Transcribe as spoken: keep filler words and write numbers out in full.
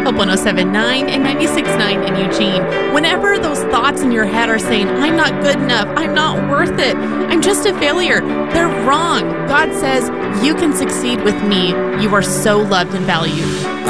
Hope one oh seven point nine and ninety-six point nine in Eugene. Whenever those thoughts in your head are saying, I'm not good enough, I'm not worth it, I'm just a failure, they're wrong. God says, you can succeed with me. You are so loved and valued.